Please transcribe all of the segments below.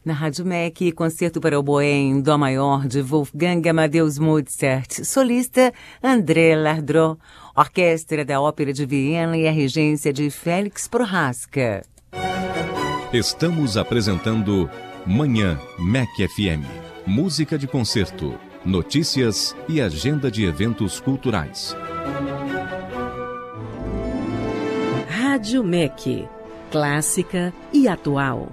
Na Rádio MEC, concerto para oboé em dó maior de Wolfgang Amadeus Mozart, solista André Lardreau, orquestra da Ópera de Viena e a regência de Félix Prohaska. Estamos apresentando Manhã MEC FM, música de concerto, notícias e agenda de eventos culturais. Rádio MEC, clássica e atual.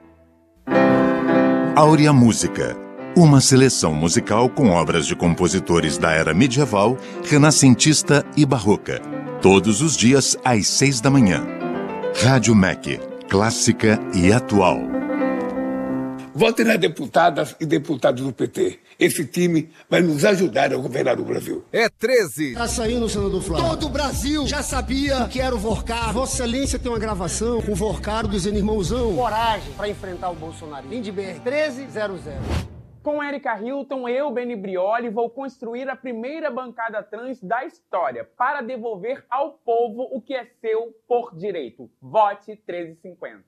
Áurea Música, uma seleção musical com obras de compositores da era medieval, renascentista e barroca. Todos os dias às 6 da manhã. Rádio MEC, clássica e atual. Votem nas deputadas e deputados do PT. Esse time vai nos ajudar a governar o Brasil. É 13. Tá saindo, senador Flávio. Todo o Brasil já sabia que era o Vorcar. Vossa Excelência tem uma gravação com o Vorcar dizendo irmãozão. Coragem para enfrentar o Bolsonaro. Vim de BR 1300. Com Érica Hilton, eu, Beni Brioli, vou construir a primeira bancada trans da história para devolver ao povo o que é seu por direito. Vote 1350.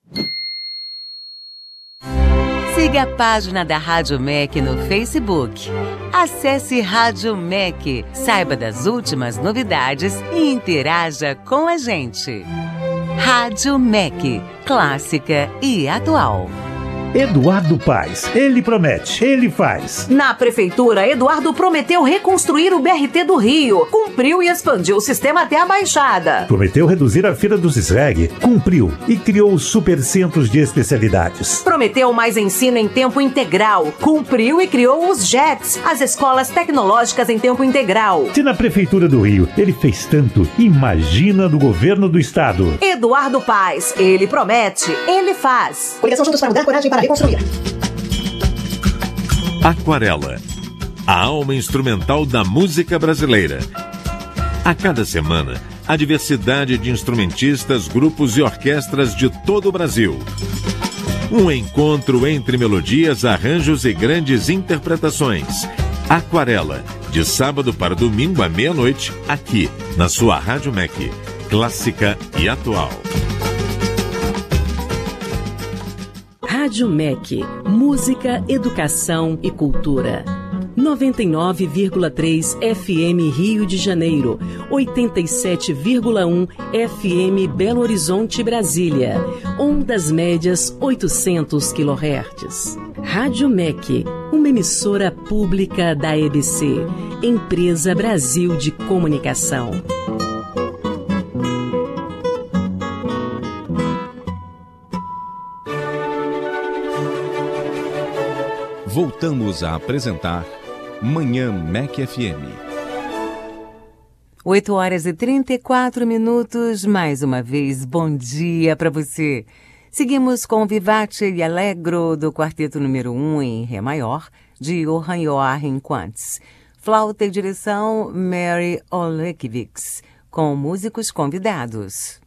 Siga a página da Rádio MEC no Facebook. Acesse Rádio MEC, saiba das últimas novidades e interaja com a gente. Rádio MEC, clássica e atual. Eduardo Paes, ele promete, ele faz. Na Prefeitura, Eduardo prometeu reconstruir o BRT do Rio, cumpriu e expandiu o sistema até a Baixada. Prometeu reduzir a fila dos SREG, cumpriu e criou os supercentros de especialidades. Prometeu mais ensino em tempo integral, cumpriu e criou os JETs, as escolas tecnológicas em tempo integral. Se na Prefeitura do Rio ele fez tanto, imagina no governo do Estado. Eduardo Paes, ele promete, ele faz. Coligação Juntos para Mudar, coragem para reconstruir. Aquarela, a alma instrumental da música brasileira. A cada semana, a diversidade de instrumentistas, grupos e orquestras de todo o Brasil. Um encontro entre melodias, arranjos e grandes interpretações. Aquarela, de sábado para domingo à meia-noite, aqui na sua Rádio MEC, clássica e atual. Rádio MEC, música, educação e cultura. 99,3 FM Rio de Janeiro, 87,1 FM Belo Horizonte, Brasília. Ondas médias 800 kHz. Rádio MEC, uma emissora pública da EBC, Empresa Brasil de Comunicação. Voltamos a apresentar Manhã MEC FM. 8 horas e 34 minutos. Mais uma vez, bom dia para você. Seguimos com Vivace e Allegro do quarteto número 1 em Ré maior, de Johann Joachim Quantz. Flauta e direção Mary Olekiewicz, com músicos convidados.